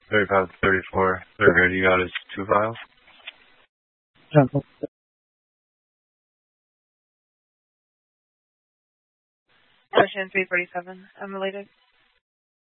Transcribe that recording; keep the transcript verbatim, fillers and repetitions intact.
thirty-five, thirty-four. Third you got is two files. Yeah. Question three forty-seven, unrelated.